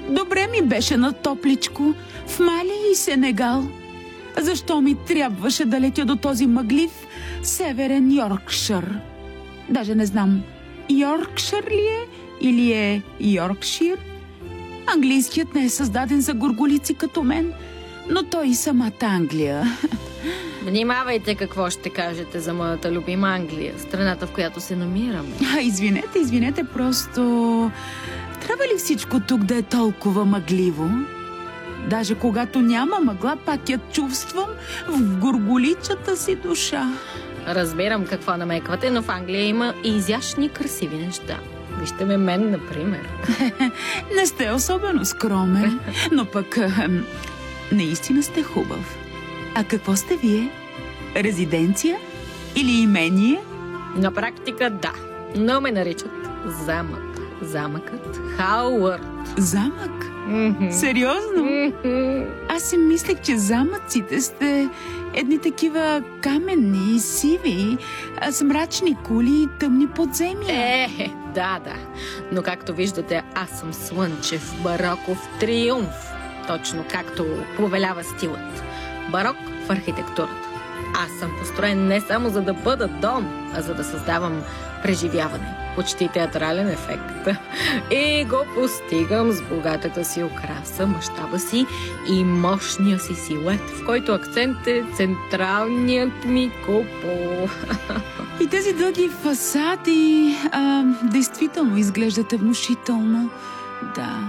Добре ми беше на топличко в Мали и Сенегал. Защо ми трябваше да летя до този мъглив северен Йоркшир? Даже не знам, Йоркшир ли е или е Йоркшир? Английският не е създаден за горголици като мен, но той и самата Англия. Внимавайте какво ще кажете за моята любима Англия, страната, в която се намираме. Извинете, просто... Трябва ли всичко тук да е толкова мъгливо? Даже когато няма мъгла, пак я чувствам в горголичата си душа. Разбирам какво намеквате, но в Англия има и изящни красиви неща. Вижте мен, например. Не сте особено скромен, но пък наистина сте хубав. А какво сте вие? Резиденция? Или имение? На практика да, но ме наричат замък. Замъкът Хауърд. Замък? Сериозно? Аз си мислех, че замъците сте едни такива каменни, сиви, с мрачни кули и тъмни подземия. Да. Но както виждате, аз съм слънчев бароков триумф. Точно както повелява стилът. Барок в архитектурата. Аз съм построен не само за да бъда дом, а за да създавам преживяване. Почти театрален ефект. И го постигам с богатата си украса, мащаба си и мощния си силует, в който акцент е централният ми купол. И тези дълги фасади действително изглеждате внушително. Да.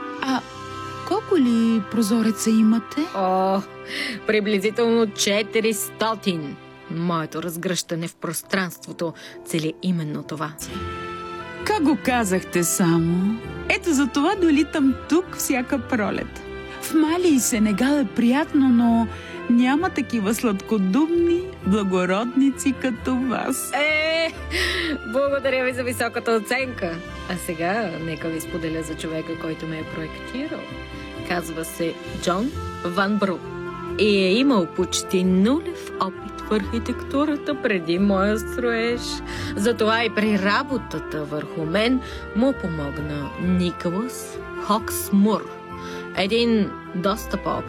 Колко ли прозореца имате? Приблизително 400. Моето разгръщане в пространството цели именно това. Как го казахте само? Ето за това долитам тук всяка пролет. В Мали и Сенегал е приятно, но няма такива сладкодумни благородници като вас. Благодаря ви за високата оценка. А сега нека ви споделя за човека, който ме е проектирал. Казва се Джон Ван Бру и е имал почти нулев опит в архитектурата преди моя строеж. Затова и при работата върху мен му помогна Николас Хоксмур, един доста по-опитен